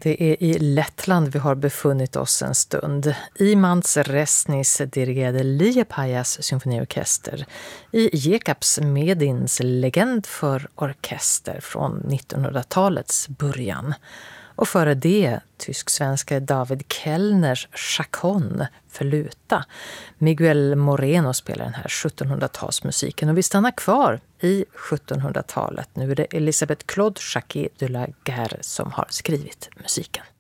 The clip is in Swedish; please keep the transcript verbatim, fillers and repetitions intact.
Det är i Lettland vi har befunnit oss en stund. Imants Resnis dirigerade Liepājas symfoniorkester i Jekabs Medins legend för orkester från nittonhundratalets början. Och före det tysk-svenska David Kellners Chaconne för luta. Miguel Moreno spelar den här sjuttonhundratalsmusiken och vi stannar kvar i sjuttonhundratalet. Nu är det Elisabeth Claude Jacquet de la Guerre som har skrivit musiken.